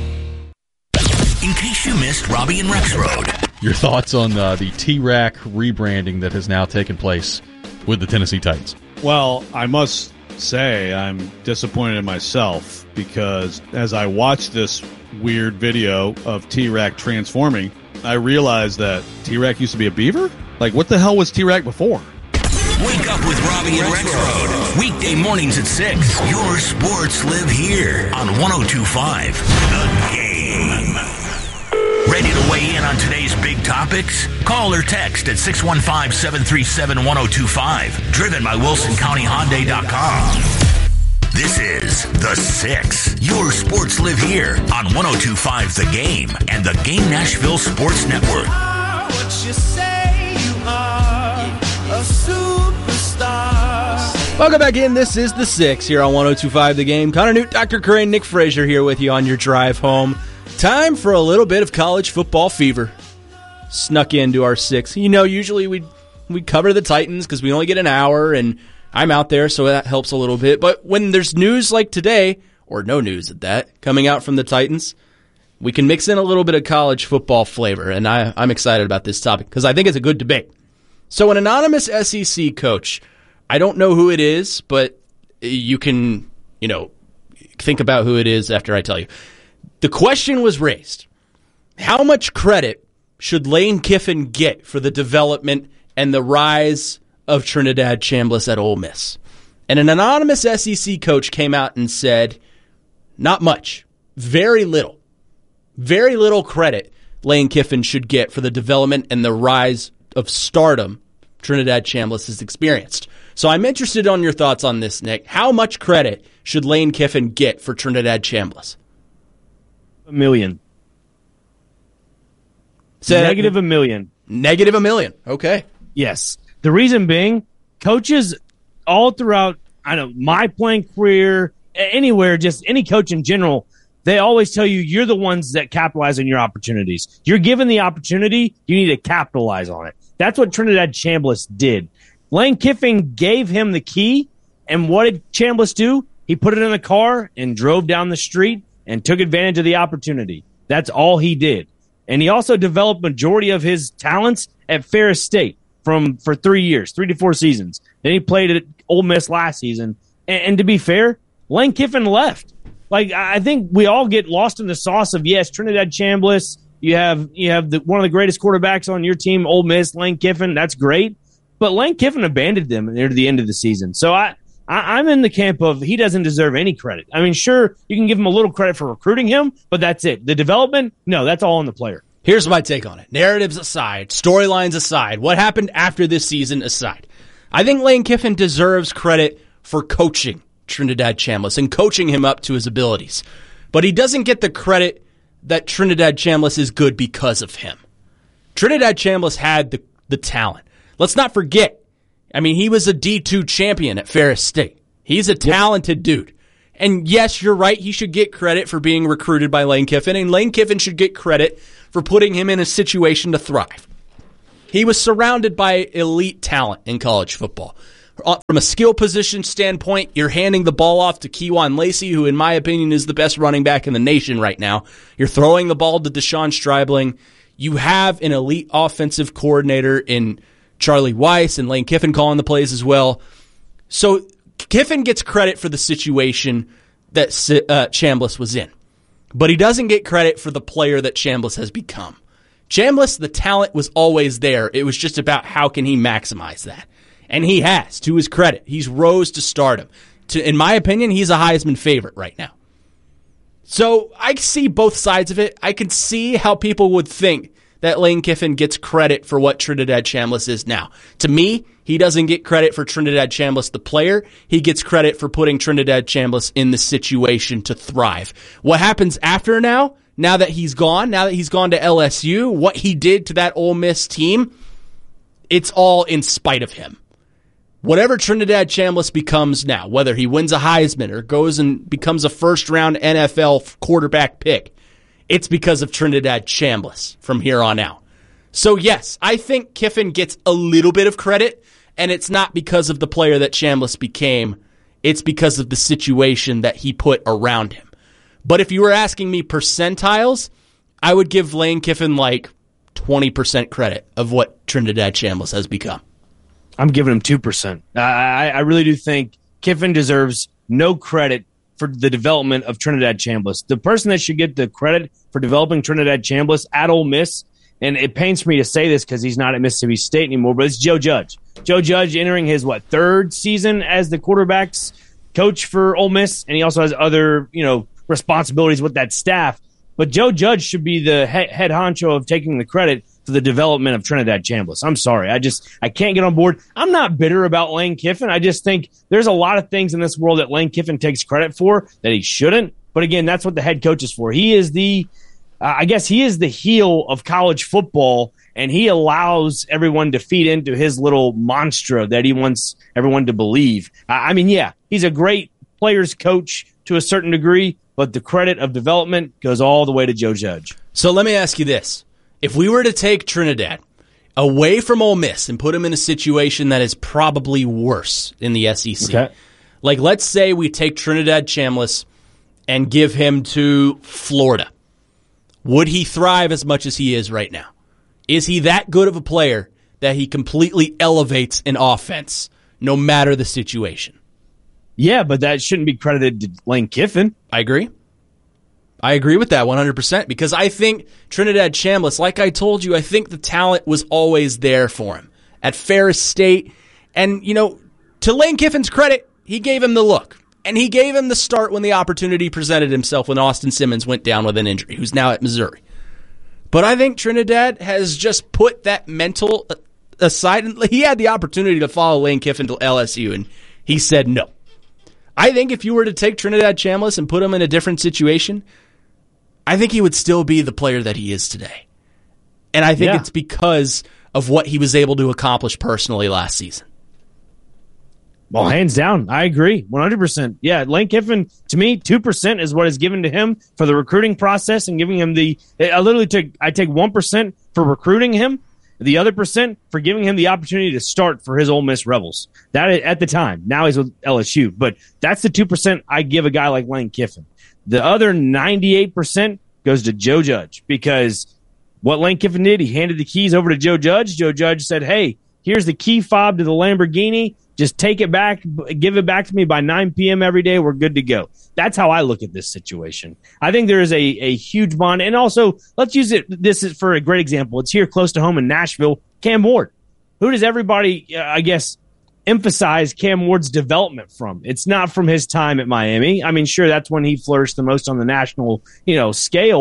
In case you missed Robbie and Rexroad. Your thoughts on uh, the T-Rack rebranding that has now taken place with the Tennessee Titans? Well, I must say I'm disappointed in myself because as I watched this weird video of T-Rack transforming, I realized that T-Rack used to be a beaver? Like, what the hell was T-Rack before? Wake up with Robbie and Rexroad. Weekday mornings at six. Your sports live here on one oh two point five The Game. Ready to weigh in on today's big topics? Call or text at six one five, seven three seven, one oh two five. Driven by Wilson County Hyundai dot com. This is The Six. Your sports live here on one oh two point five The Game and the Game Nashville Sports Network. What you say you are, a superstar. Welcome back in. This is The Six here on one oh two point five The Game. Connor Newt, Doctor Crane, Nick Frazier here with you on your drive home. Time for a little bit of college football fever. Snuck into our six. You know, usually we we cover the Titans because we only get an hour, and I'm out there, so that helps a little bit. But when there's news like today, or no news at that, coming out from the Titans, we can mix in a little bit of college football flavor, and I, I'm excited about this topic because I think it's a good debate. So an anonymous S E C coach, I don't know who it is, but you can, you know, think about who it is after I tell you. The question was raised, how much credit should Lane Kiffin get for the development and the rise of Trinidad Chambliss at Ole Miss? And an anonymous S E C coach came out and said, not much, very little. Very little credit Lane Kiffin should get for the development and the rise of stardom Trinidad Chambliss has experienced. So I'm interested on your thoughts on this, Nick. How much credit should Lane Kiffin get for Trinidad Chambliss? A million. Say Negative a million. Negative a million. Okay. Yes. The reason being, coaches all throughout, I know, my playing career, anywhere, just any coach in general, they always tell you you're the ones that capitalize on your opportunities. You're given the opportunity, you need to capitalize on it. That's what Trinidad Chambliss did. Lane Kiffin gave him the key, and what did Chambliss do? He put it in the car and drove down the street and took advantage of the opportunity. That's all he did. And he also developed majority of his talents at Ferris State from for three years, three to four seasons. Then he played at Ole Miss last season. And, and to be fair, Lane Kiffin left. Like, I think we all get lost in the sauce of, yes, Trinidad Chambliss. You have you have the, one of the greatest quarterbacks on your team, Ole Miss, Lane Kiffin. That's great. But Lane Kiffin abandoned them near the end of the season. So I, I, I'm in the camp of he doesn't deserve any credit. I mean, sure, you can give him a little credit for recruiting him, but that's it. The development, no, that's all on the player. Here's my take on it. Narratives aside, storylines aside, what happened after this season aside. I think Lane Kiffin deserves credit for coaching Trinidad Chambliss and coaching him up to his abilities. But he doesn't get the credit that Trinidad Chambliss is good because of him. Trinidad Chambliss had the, the talent. Let's not forget, I mean, he was a D two champion at Ferris State. He's a talented dude. And yes, you're right, he should get credit for being recruited by Lane Kiffin, and Lane Kiffin should get credit for putting him in a situation to thrive. He was surrounded by elite talent in college football. From a skill position standpoint, you're handing the ball off to Kewan Lacey, who in my opinion is the best running back in the nation right now. You're throwing the ball to Deshaun Stribling. You have an elite offensive coordinator in Charlie Weiss and Lane Kiffin calling the plays as well. So Kiffin gets credit for the situation that uh, Chambliss was in. But he doesn't get credit for the player that Chambliss has become. Chambliss, the talent was always there. It was just about how can he maximize that. And he has, to his credit. He's rose to stardom. To, in my opinion, he's a Heisman favorite right now. So I see both sides of it. I can see how people would think that Lane Kiffin gets credit for what Trinidad Chambliss is now. To me, he doesn't get credit for Trinidad Chambliss, the player. He gets credit for putting Trinidad Chambliss in the situation to thrive. What happens after now, now that he's gone, now that he's gone to L S U, what he did to that Ole Miss team, it's all in spite of him. Whatever Trinidad Chambliss becomes now, whether he wins a Heisman or goes and becomes a first-round N F L quarterback pick, it's because of Trinidad Chambliss from here on out. So yes, I think Kiffin gets a little bit of credit, and it's not because of the player that Chambliss became. It's because of the situation that he put around him. But if you were asking me percentiles, I would give Lane Kiffin like twenty percent credit of what Trinidad Chambliss has become. I'm giving him two percent. I, I really do think Kiffin deserves no credit for the development of Trinidad Chambliss. The person that should get the credit for developing Trinidad Chambliss at Ole Miss, and it pains me to say this because he's not at Mississippi State anymore, but it's Joe Judge. Joe Judge entering his, what, third season as the quarterback's coach for Ole Miss, and he also has other, you know, responsibilities with that staff. But Joe Judge should be the head, head honcho of taking the credit for the development of Trinidad Chambliss. I'm sorry. I just, I can't get on board. I'm not bitter about Lane Kiffin. I just think there's a lot of things in this world that Lane Kiffin takes credit for that he shouldn't. But again, that's what the head coach is for. He is the, uh, I guess he is the heel of college football, and he allows everyone to feed into his little mantra that he wants everyone to believe. Uh, I mean, yeah, he's a great players coach to a certain degree, but the credit of development goes all the way to Joe Judge. So let me ask you this. If we were to take Trinidad away from Ole Miss and put him in a situation that is probably worse in the S E C, okay. Like let's say we take Trinidad Chambliss and give him to Florida, would he thrive as much as he is right now? Is he that good of a player that he completely elevates an offense no matter the situation? Yeah, but that shouldn't be credited to Lane Kiffin. I agree. I agree with that one hundred percent because I think Trinidad Chambliss, like I told you, I think the talent was always there for him at Ferris State. And, you know, to Lane Kiffin's credit, he gave him the look. And he gave him the start when the opportunity presented himself when Austin Simmons went down with an injury, who's now at Missouri. But I think Trinidad has just put that mental aside. And he had the opportunity to follow Lane Kiffin to L S U, and he said no. I think if you were to take Trinidad Chambliss and put him in a different situation, I think he would still be the player that he is today. And I think yeah. it's because of what he was able to accomplish personally last season. Well, hands down, I agree. one hundred percent. Yeah, Lane Kiffin, to me, two percent is what is given to him for the recruiting process and giving him the – I literally take I take one percent for recruiting him, the other percent for giving him the opportunity to start for his Ole Miss Rebels. That at the time. Now he's with L S U. But that's the two percent I give a guy like Lane Kiffin. The other ninety-eight percent goes to Joe Judge because what Lane Kiffin did, he handed the keys over to Joe Judge. Joe Judge said, hey, here's the key fob to the Lamborghini. Just take it back, give it back to me by nine p.m. every day. We're good to go. That's how I look at this situation. I think there is a, a huge bond. And also, let's use it. This is for a great example. It's here close to home in Nashville. Cam Ward. Who does everybody, uh, I guess, emphasize Cam Ward's development from? It's not from his time at Miami. I mean, sure, that's when he flourished the most on the national, you know, scale.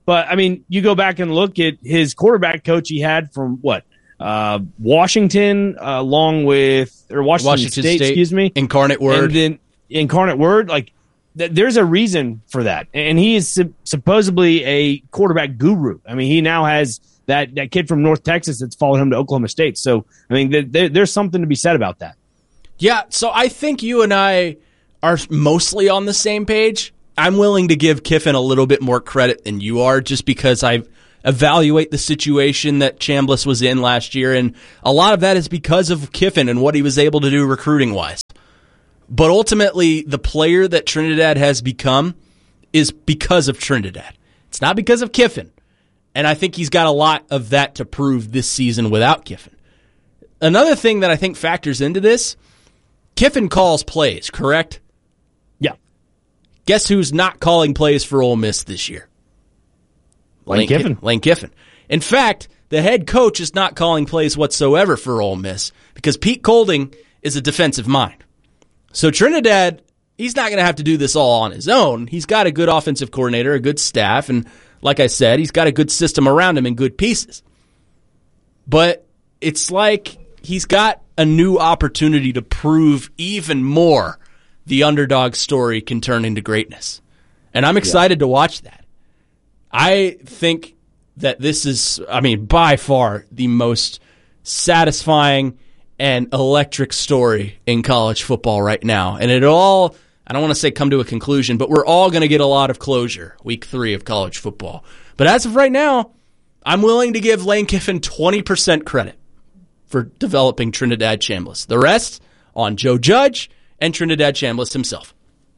But, I mean, you go back and look at his quarterback coach he had from what? Uh, Washington, uh, along with, or Washington, Washington State, State, excuse me. Incarnate Word. And then Incarnate Word, like, th- there's a reason for that. And he is su- supposedly a quarterback guru. I mean, he now has that, that kid from North Texas that's followed him to Oklahoma State. So, I mean, th- th- there's something to be said about that. Yeah, so I think you and I are mostly on the same page. I'm willing to give Kiffin a little bit more credit than you are, just because I evaluate the situation that Chambliss was in last year, and a lot of that is because of Kiffin and what he was able to do recruiting-wise. But ultimately, the player that Trinidad has become is because of Trinidad. It's not because of Kiffin, and I think he's got a lot of that to prove this season without Kiffin. Another thing that I think factors into this, Kiffin calls plays, correct? Yeah. Guess who's not calling plays for Ole Miss this year? Lane, Lane Kiffin. Lane Kiffin. In fact, the head coach is not calling plays whatsoever for Ole Miss because Pete Golding is a defensive mind. So Trinidad, he's not going to have to do this all on his own. He's got a good offensive coordinator, a good staff, and like I said, he's got a good system around him and good pieces. But it's like he's got a new opportunity to prove even more the underdog story can turn into greatness. And I'm excited yeah. to watch that. I think that this is, I mean, by far the most satisfying and electric story in college football right now. And it all, I don't want to say come to a conclusion, but we're all going to get a lot of closure week three of college football. But as of right now, I'm willing to give Lane Kiffin twenty percent credit for developing Trinidad Chambliss. The rest on Joe Judge and Trinidad Chambliss himself.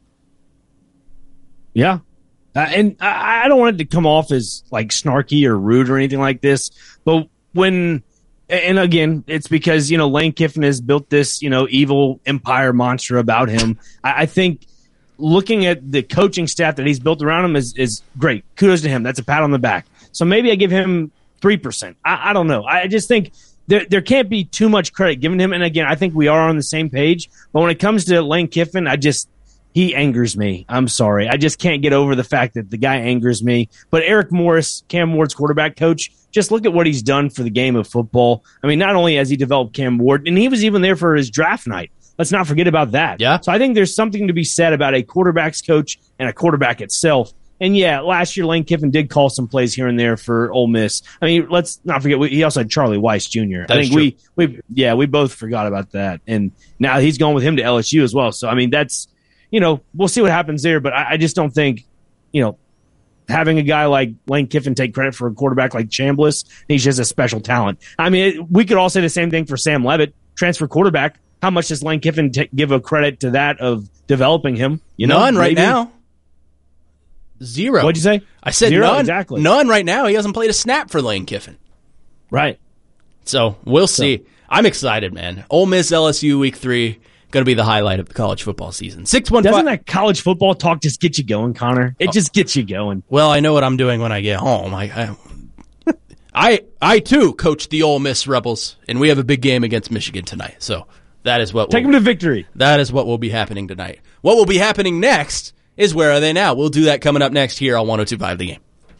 Yeah. Uh, and I, I don't want it to come off as like snarky or rude or anything like this, but when, and again, it's because, you know, Lane Kiffin has built this, you know, evil empire monster about him. I, I think looking at the coaching staff that he's built around him is, is great. Kudos to him. That's a pat on the back. So maybe I give him three percent. I, I don't know. I just think there, there can't be too much credit given to him. And again, I think we are on the same page, but when it comes to Lane Kiffin, I just, he angers me. I'm sorry. I just can't get over the fact that the guy angers me. But Eric Morris, Cam Ward's quarterback coach, just look at what he's done for the game of football. I mean, not only has he developed Cam Ward, and he was even there for his draft night. Let's not forget about that. Yeah. So I think there's something to be said about a quarterback's coach and a quarterback itself. And yeah, last year Lane Kiffin did call some plays here and there for Ole Miss. I mean, let's not forget we, he also had Charlie Weiss Junior That I think we we yeah we both forgot about that, and now he's going with him to L S U as well. So I mean, that's, you know, we'll see what happens there. But I, I just don't think, you know, having a guy like Lane Kiffin take credit for a quarterback like Chambliss, he's just a special talent. I mean, it, we could all say the same thing for Sam Levitt, transfer quarterback. How much does Lane Kiffin t- give a credit to that of developing him? You know, none right maybe? now. Zero. What'd you say? I said Zero, none. exactly. None right now. He hasn't played a snap for Lane Kiffin. Right. So we'll see. So. I'm excited, man. Ole Miss L S U week three, going to be the highlight of the college football season. Six one five. Doesn't that college football talk just get you going, Connor? It oh. just gets you going. Well, I know what I'm doing when I get home. I, I, I, I too coach the Ole Miss Rebels, and we have a big game against Michigan tonight. So that is what take we'll, them to victory. That is what will be happening tonight. What will be happening next is Where Are They Now? We'll do that coming up next here on one oh two point five The Game.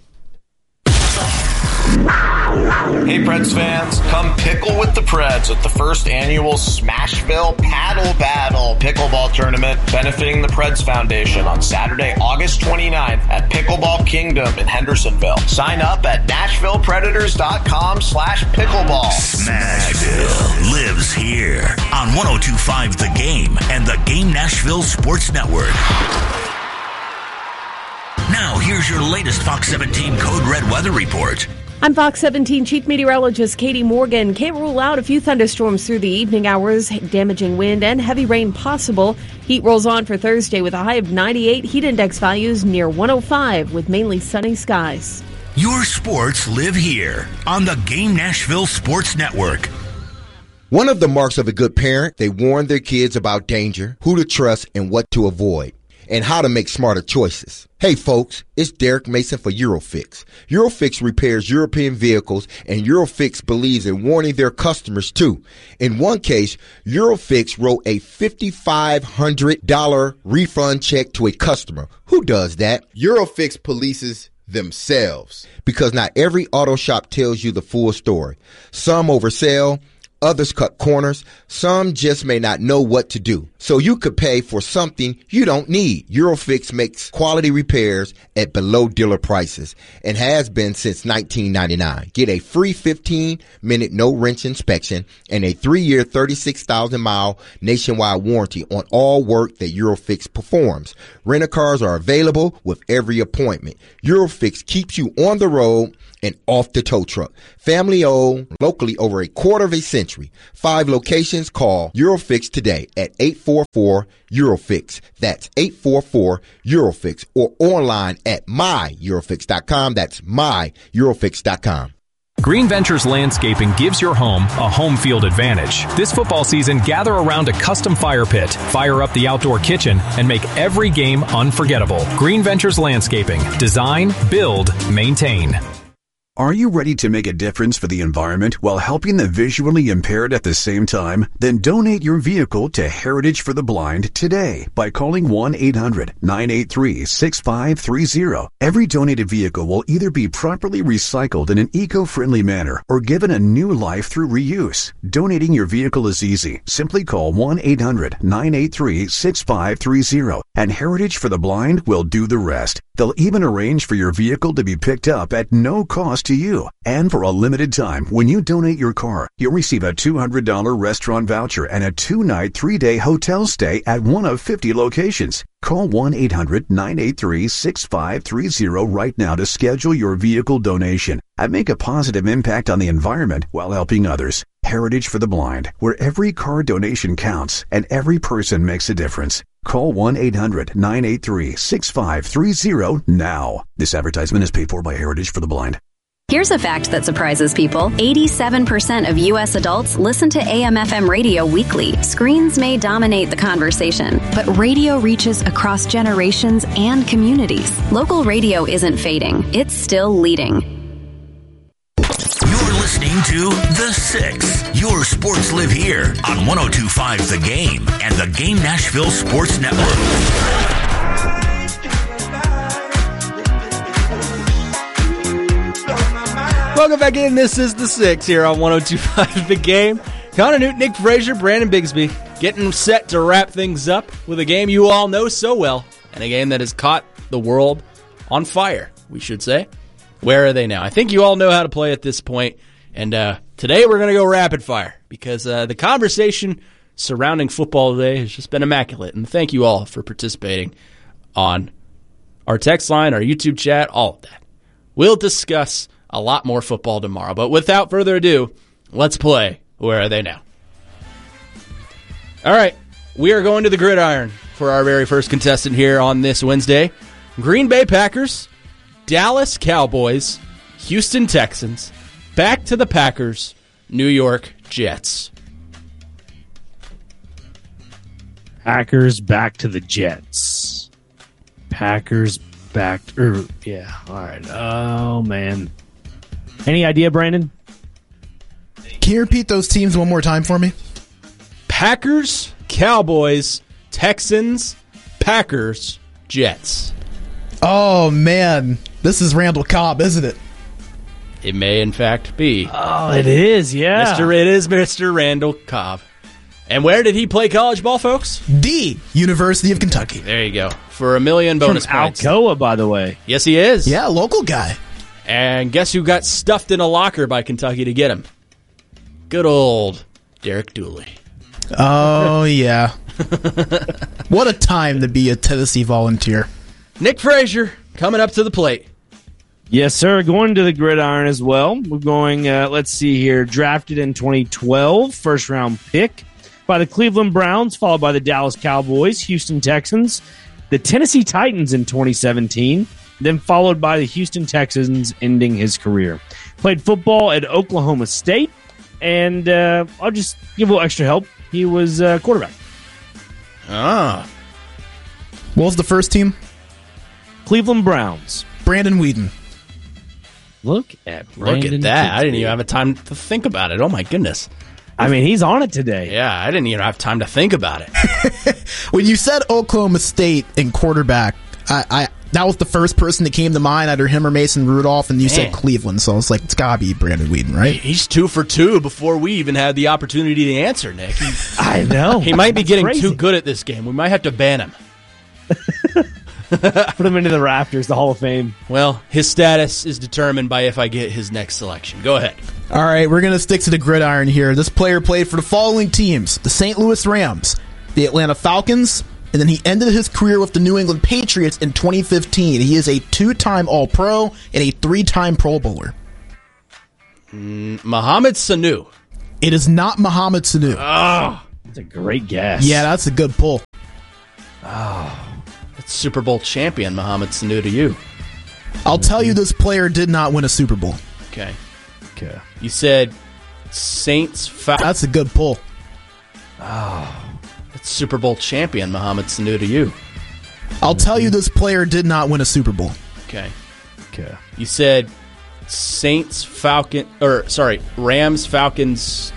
Hey, Preds fans, come pickle with the Preds at the first annual Smashville Paddle Battle pickleball tournament benefiting the Preds Foundation on Saturday, August twenty-ninth at Pickleball Kingdom in Hendersonville. Sign up at NashvillePredators.com slash pickleball. Smashville lives here on one oh two point five The Game and the Game Nashville Sports Network. Now, here's your latest Fox seventeen Code Red weather report. I'm Fox seventeen Chief Meteorologist Katie Morgan. Can't rule out a few thunderstorms through the evening hours, damaging wind and heavy rain possible. Heat rolls on for Thursday with a high of ninety-eight, heat index values near one oh five with mainly sunny skies. Your sports live here on the Game Nashville Sports Network. One of the marks of a good parent, they warn their kids about danger, who to trust, and what to avoid, and how to make smarter choices. Hey folks, it's Derek Mason for Eurofix. Eurofix repairs European vehicles, and Eurofix believes in warning their customers too. In one case, Eurofix wrote a five thousand five hundred dollars refund check to a customer. Who does that? Eurofix polices themselves. Because not every auto shop tells you the full story. Some oversell, others cut corners, some just may not know what to do. So you could pay for something you don't need. Eurofix makes quality repairs at below dealer prices and has been since nineteen ninety-nine. Get a free fifteen minute no wrench inspection and a three year thirty-six thousand mile nationwide warranty on all work that Eurofix performs. Rent-a-cars are available with every appointment. Eurofix keeps you on the road and off the tow truck. Family owned, locally over a quarter of a century. Five locations. Call Eurofix today at eight four four Eurofix. That's eight four four Eurofix, or online at my eurofix dot com. That's my eurofix dot com. Green Ventures Landscaping gives your home a home field advantage. This football season, gather around a custom fire pit, fire up the outdoor kitchen, and make every game unforgettable. Green Ventures Landscaping. Design, build, maintain. Are you ready to make a difference for the environment while helping the visually impaired at the same time? Then donate your vehicle to Heritage for the Blind today by calling one eight hundred nine eight three six five three zero. Every donated vehicle will either be properly recycled in an eco-friendly manner or given a new life through reuse. Donating your vehicle is easy. Simply call one eight hundred nine eight three six five three zero and Heritage for the Blind will do the rest. They'll even arrange for your vehicle to be picked up at no cost to you. And for a limited time, when you donate your car, you'll receive a two hundred dollars restaurant voucher and a two-night, three-day hotel stay at one of fifty locations. Call one eight hundred nine eight three six five three zero right now to schedule your vehicle donation and make a positive impact on the environment while helping others. Heritage for the Blind, where every car donation counts and every person makes a difference. Call one eight hundred nine eight three six five three zero now. This advertisement is paid for by Heritage for the Blind. Here's a fact that surprises people. eighty-seven percent of U S adults listen to A M F M radio weekly. Screens may dominate the conversation, but radio reaches across generations and communities. Local radio isn't fading. It's still leading. You're listening to The Six. Your sports live here on one oh two point five The Game and the Game Nashville Sports Network. Welcome back in. This is The Six here on one oh two point five The Game. Connor Newton, Nick Frazier, Brandon Bigsby getting set to wrap things up with a game you all know so well and a game that has caught the world on fire, we should say. Where are they now? I think you all know how to play at this point. And uh, today we're going to go rapid fire because uh, the conversation surrounding football today has just been immaculate. And thank you all for participating on our text line, our YouTube chat, all of that. We'll discuss a lot more football tomorrow. But without further ado, let's play Where Are They Now? All right, we are going to the gridiron for our very first contestant here on this Wednesday. Green Bay Packers, Dallas Cowboys, Houston Texans, back to the Packers, New York Jets. Packers back to the Jets. Packers back. Er, yeah, all right. Oh, man. Any idea, Brandon? Can you repeat those teams one more time for me? Packers, Cowboys, Texans, Packers, Jets. Oh, man. This is Randall Cobb, isn't it? It may, in fact, be. Oh, it is, yeah. Mister It is Mister Randall Cobb. And where did he play college ball, folks? D, University of Kentucky. There you go. For a million bonus From points. Alcoa, by the way. Yes, he is. Yeah, local guy. And guess who got stuffed in a locker by Kentucky to get him? Good old Derek Dooley. Oh, yeah. What a time to be a Tennessee Volunteer. Nick Frazier coming up to the plate. Yes, sir. Going to the gridiron as well. We're going, uh, let's see here, drafted in twenty twelve, first round pick by the Cleveland Browns, followed by the Dallas Cowboys, Houston Texans, the Tennessee Titans in twenty seventeen, then followed by the Houston Texans, ending his career. Played football at Oklahoma State, and uh, I'll just give a little extra help. He was uh, quarterback. Ah. What was the first team? Cleveland Browns. Brandon Weeden. Look at Brandon. Look at that. I didn't even have a time to think about it. Oh, my goodness. I mean, he's on it today. Yeah, I didn't even have time to think about it. When you said Oklahoma State and quarterback, I, I that was the first person that came to mind, either him or Mason Rudolph, and you Man. said Cleveland, so I was like, it's gotta be Brandon Weeden, right? He's two for two before we even had the opportunity to answer, Nick. He, I know. he might be That's getting crazy. too good at this game. We might have to ban him. Put him into the rafters, the Hall of Fame. Well, his status is determined by if I get his next selection. Go ahead. All right, we're going to stick to the gridiron here. This player played for the following teams: the Saint Louis Rams, the Atlanta Falcons, and then he ended his career with the New England Patriots in twenty fifteen. He is a two-time All-Pro and a three-time Pro Bowler. Mm, Mohamed Sanu. It is not Mohamed Sanu. Oh, that's a great guess. Yeah, that's a good pull. Oh, that's Super Bowl champion Mohamed Sanu to you. I'll tell you, this player did not win a Super Bowl. Okay. Okay. You said Saints. Fa- That's a good pull. Oh, that's Super Bowl champion Mohamed Sanu to you. I'll tell you, this player did not win a Super Bowl. Okay. Okay. You said Saints, Falcon, or sorry, Rams, Falcons,